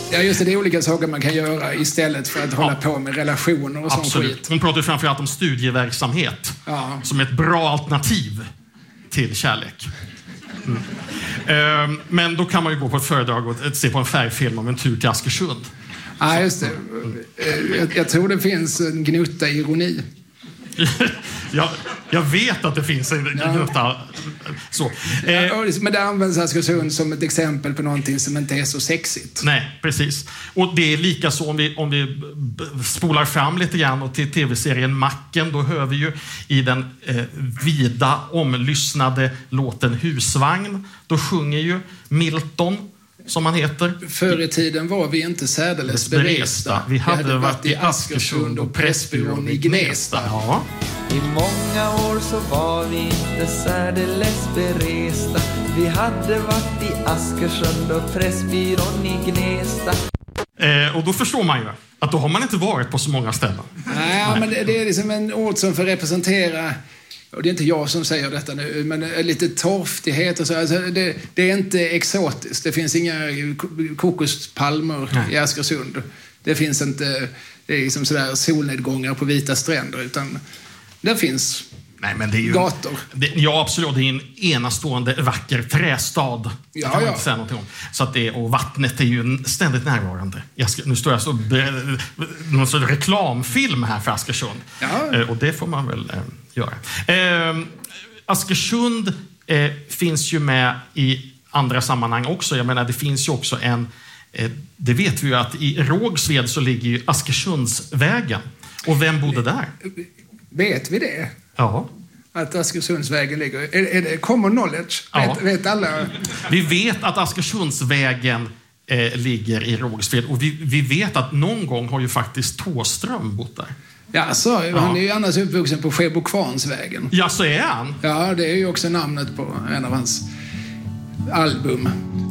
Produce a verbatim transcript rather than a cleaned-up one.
Ja, just det. Det är olika saker man kan göra istället för att hålla ja. på med relationer och sånt skit. Hon pratar ju framförallt om studieverksamhet ja. som ett bra alternativ till kärlek. Mm. Ehm, men då kan man ju gå på ett föredrag och se på en färgfilm om en tur till Askersund. Ja, just det. Jag, jag tror det finns en gnutta ironi. jag, jag vet att det finns en gnutta. Ja. Så. Ja, men det används Askersund som ett exempel på någonting som inte är så sexigt. Nej, precis. Och det är lika så om vi, om vi spolar fram lite grann och till tv-serien Macken, då hör vi ju i den eh, vida omlyssnade låten Husvagn, då sjunger ju Milton, som han heter. Förr i tiden var vi inte särdeles beresta. Vi hade, vi hade varit i Askersund och Pressbyrån i Gnesta. Ja. I många år så var vi inte särdeles beresta. Vi hade varit i Askersund och Pressbyrån i Gnesta. Eh, och då förstår man ju att då har man inte varit på så många ställen. Nej, Nej. men det, det är liksom en ord som får representera, och det är inte jag som säger detta nu, men lite torftighet och så. Alltså det, det är inte exotiskt. Det finns inga kokospalmer Nej. i Askersund. Det finns inte, det är liksom sådär solnedgångar på vita stränder, utan det finns Nej, men det är ju, gator. Det, ja, absolut. Det är en enastående vacker trästad. Det ja, kan man ja. inte säga någonting om. Så att det, och vattnet är ju ständigt närvarande. Jag ska, nu står jag så någon sorts reklamfilm här för Askersund. Ja. Eh, och det får man väl eh, göra. Eh, Askersund eh, finns ju med i andra sammanhang också. Jag menar, det finns ju också en... Eh, det vet vi ju att i Rågsved så ligger ju Askersundsvägen. Och vem bodde där? Vet vi det? Ja. Att Askersundsvägen ligger... Är, är det common knowledge? Ja. Vet, vet alla? Vi vet att Askersundsvägen eh, ligger i Rågsved. Och vi, vi vet att någon gång har ju faktiskt Thåström bott där. Ja, så. Ja. Han är ju annars uppvuxen på Skebokvarnsvägen. Ja, så är han. Ja, det är ju också namnet på en av hans album.